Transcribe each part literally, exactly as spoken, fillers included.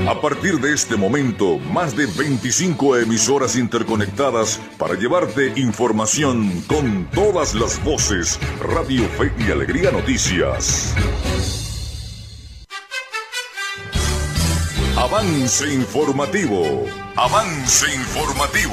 A partir de este momento, más de veinticinco emisoras interconectadas para llevarte información con todas las voces. Radio Fe y Alegría Noticias. Avance informativo. Avance informativo.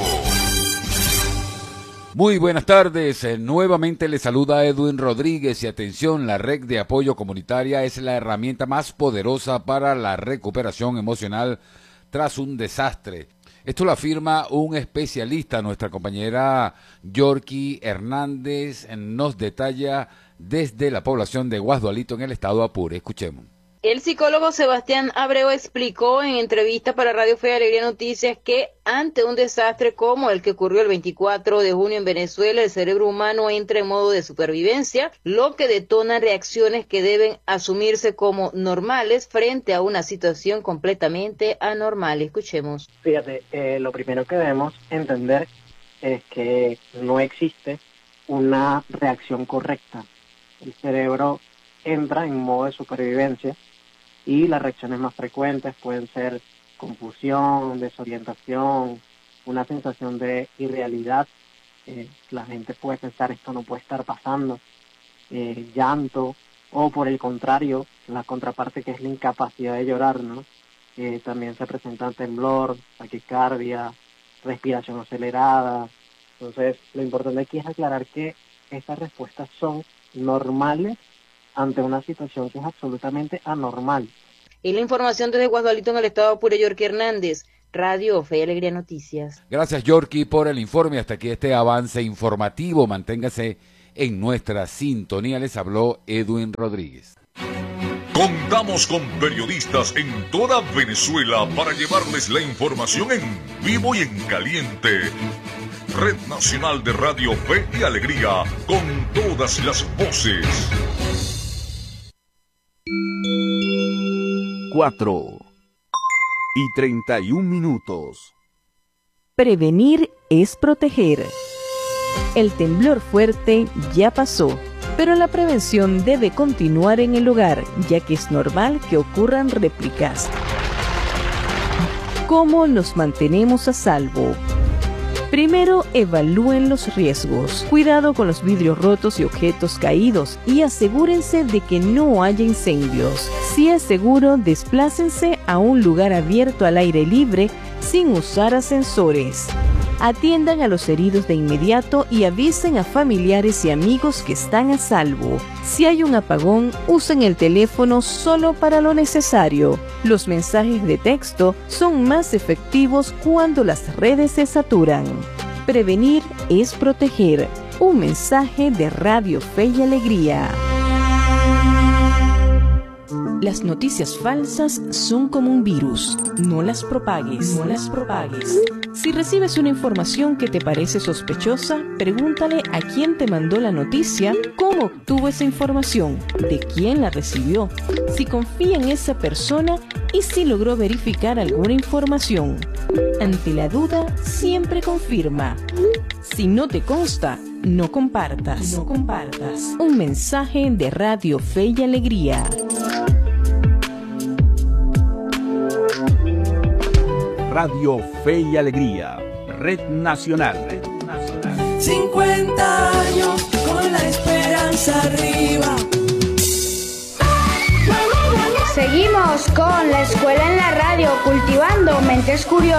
Muy buenas tardes, eh, nuevamente le saluda Edwin Rodríguez y atención, la red de apoyo comunitaria es la herramienta más poderosa para la recuperación emocional tras un desastre. Esto lo afirma un especialista, nuestra compañera Yorky Hernández nos detalla desde la población de Guasdualito en el estado Apure. Escuchemos. El psicólogo Sebastián Abreu explicó en entrevista para Radio Fe y Alegría Noticias que ante un desastre como el que ocurrió el veinticuatro de junio en Venezuela, el cerebro humano entra en modo de supervivencia, lo que detona reacciones que deben asumirse como normales frente a una situación completamente anormal. Escuchemos. Fíjate, eh, lo primero que debemos entender es que no existe una reacción correcta. El cerebro entra en modo de supervivencia y las reacciones más frecuentes pueden ser confusión, desorientación, una sensación de irrealidad. Eh, la gente puede pensar esto no puede estar pasando, eh, llanto, o por el contrario, la contraparte que es la incapacidad de llorar, ¿no? Eh, también se presenta temblor, taquicardia, respiración acelerada. Entonces, lo importante aquí es aclarar que estas respuestas son normales ante una situación que es absolutamente anormal. Y la información desde Guasdualito en el estado de Apure, Yorky Hernández, Radio Fe y Alegría Noticias. Gracias, Yorky, por el informe. Hasta aquí este avance informativo. Manténgase en nuestra sintonía. Les habló Edwin Rodríguez. Contamos con periodistas en toda Venezuela para llevarles la información en vivo y en caliente. Red Nacional de Radio Fe y Alegría, con todas las voces. Cuatro y treinta y un minutos. Prevenir es proteger. El temblor fuerte ya pasó, pero la prevención debe continuar en el hogar, ya que es normal que ocurran réplicas. ¿Cómo nos mantenemos a salvo? Primero, evalúen los riesgos. Cuidado con los vidrios rotos y objetos caídos y asegúrense de que no haya incendios. Si es seguro, desplácense a un lugar abierto al aire libre sin usar ascensores. Atiendan a los heridos de inmediato y avisen a familiares y amigos que están a salvo. Si hay un apagón, usen el teléfono solo para lo necesario. Los mensajes de texto son más efectivos cuando las redes se saturan. Prevenir es proteger. Un mensaje de Radio Fe y Alegría. Las noticias falsas son como un virus. No las propagues. No las propagues. Si recibes una información que te parece sospechosa, pregúntale a quién te mandó la noticia, cómo obtuvo esa información, de quién la recibió, si confía en esa persona y si logró verificar alguna información. Ante la duda, siempre confirma. Si no te consta, no compartas. No compartas. Un mensaje de Radio Fe y Alegría. Radio Fe y Alegría, Red Nacional. Red Nacional. cincuenta años con la esperanza arriba. Seguimos con la escuela en la radio, cultivando mentes curiosas.